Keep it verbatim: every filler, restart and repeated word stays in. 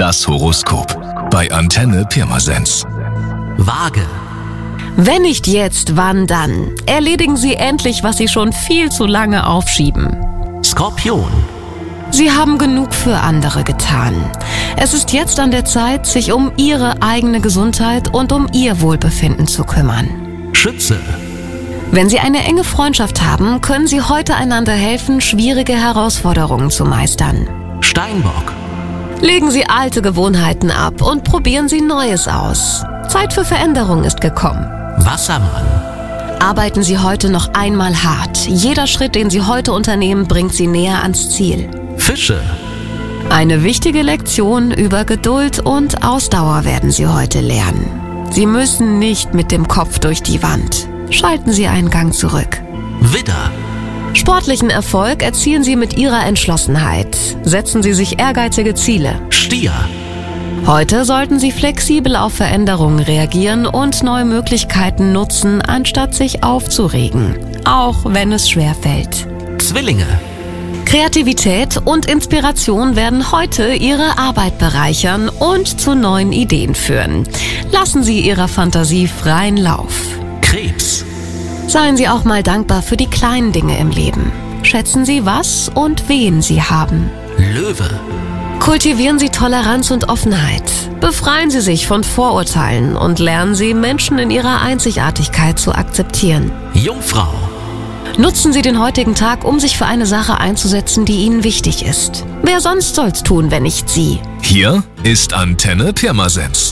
Das Horoskop bei Antenne Pirmasens. Waage. Wenn nicht jetzt, wann dann? Erledigen Sie endlich, was Sie schon viel zu lange aufschieben. Skorpion. Sie haben genug für andere getan. Es ist jetzt an der Zeit, sich um Ihre eigene Gesundheit und um Ihr Wohlbefinden zu kümmern. Schütze. Wenn Sie eine enge Freundschaft haben, können Sie heute einander helfen, schwierige Herausforderungen zu meistern. Steinbock. Legen Sie alte Gewohnheiten ab und probieren Sie Neues aus. Zeit für Veränderung ist gekommen. Wassermann. Arbeiten Sie heute noch einmal hart. Jeder Schritt, den Sie heute unternehmen, bringt Sie näher ans Ziel. Fische. Eine wichtige Lektion über Geduld und Ausdauer werden Sie heute lernen. Sie müssen nicht mit dem Kopf durch die Wand. Schalten Sie einen Gang zurück. Widder. Sportlichen Erfolg erzielen Sie mit Ihrer Entschlossenheit. Setzen Sie sich ehrgeizige Ziele. Stier. Heute sollten Sie flexibel auf Veränderungen reagieren und neue Möglichkeiten nutzen, anstatt sich aufzuregen, auch wenn es schwerfällt. Zwillinge. Kreativität und Inspiration werden heute Ihre Arbeit bereichern und zu neuen Ideen führen. Lassen Sie Ihrer Fantasie freien Lauf. Krebs. Seien Sie auch mal dankbar für die kleinen Dinge im Leben. Schätzen Sie, was und wen Sie haben. Löwe. Kultivieren Sie Toleranz und Offenheit. Befreien Sie sich von Vorurteilen und lernen Sie, Menschen in ihrer Einzigartigkeit zu akzeptieren. Jungfrau. Nutzen Sie den heutigen Tag, um sich für eine Sache einzusetzen, die Ihnen wichtig ist. Wer sonst soll's tun, wenn nicht Sie? Hier ist Antenne Pirmasens.